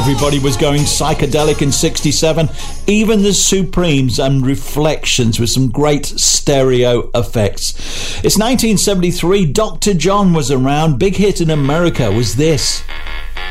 Everybody was going psychedelic in 67, even the Supremes and Reflections with some great stereo effects. It's 1973, Dr. John was around. Big hit in America was this.